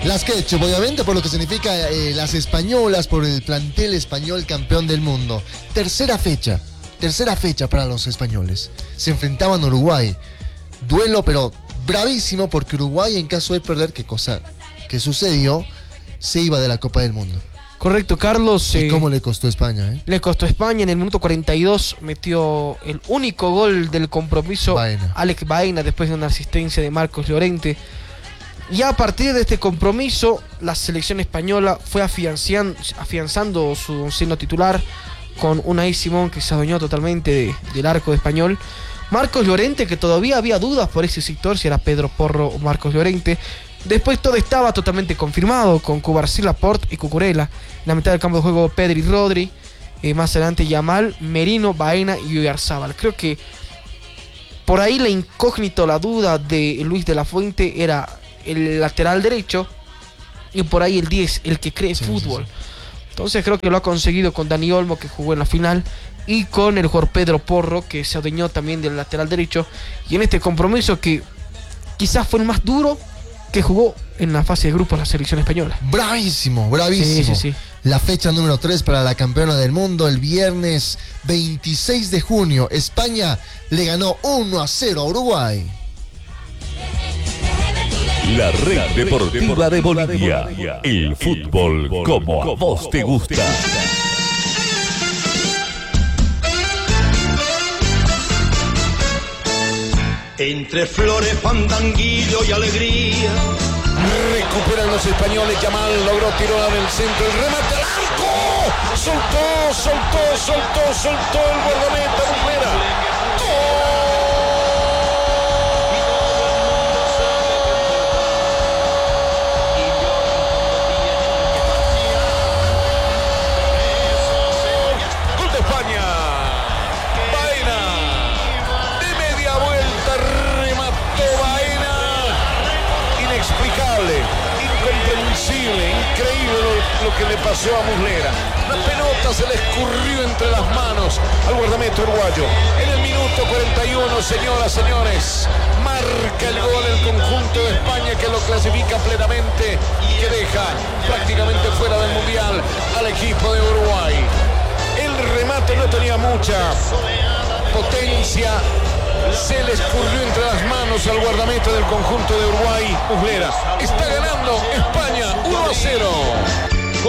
Las Ketchup, obviamente, por lo que significa las españolas, por el plantel español campeón del mundo. Tercera fecha para los españoles. Se enfrentaban a Uruguay. Duelo, pero bravísimo, porque Uruguay, en caso de perder, qué cosa que sucedió, se iba de la Copa del Mundo. Correcto, Carlos. ¿Y cómo le costó a España? Le costó a España. En el minuto 42 metió el único gol del compromiso Alex Baena, después de una asistencia de Marcos Llorente. Y a partir de este compromiso, la selección española fue afianzando su onceno titular con Unai Simón, que se adueñó totalmente del arco español. Marcos Llorente, que todavía había dudas por ese sector, si era Pedro Porro o Marcos Llorente. Después todo estaba totalmente confirmado con Cubarsí, Laporte y Cucurella. En la mitad del campo de juego, Pedri, Rodri. Más adelante, Yamal, Merino, Baena y Oyarzábal. Creo que por ahí la incógnita o la duda de Luis de la Fuente era el lateral derecho y por ahí el 10, el que cree fútbol. Entonces creo que lo ha conseguido con Dani Olmo, que jugó en la final, y con el jugador Pedro Porro, que se adueñó también del lateral derecho. Y en este compromiso, que quizás fue el más duro que jugó en la fase de grupos la selección española. Bravísimo. Sí. La fecha número 3 para la campeona del mundo, el viernes 26 de junio. España le ganó 1-0 a Uruguay. La Red Deportiva de Bolivia. El fútbol como a vos te gusta. Entre flores, fandanguillo y alegría. Recuperan los españoles. Yamal logró tirar del centro. El remate al arco. Soltó el guardameta Muslera. Gol de España. Baena. De media vuelta remató Baena. Inexplicable, incomprensible, increíble lo que le pasó a Muslera. La pelota se le escurrió entre las manos al guardameta uruguayo. En el minuto 41, señoras, señores, marca el gol el conjunto de España, que lo clasifica plenamente y que deja prácticamente fuera del Mundial al equipo de Uruguay. El remate no tenía mucha potencia. Se le escurrió entre las manos al guardameta del conjunto de Uruguay, Muslera. Está ganando España 1-0.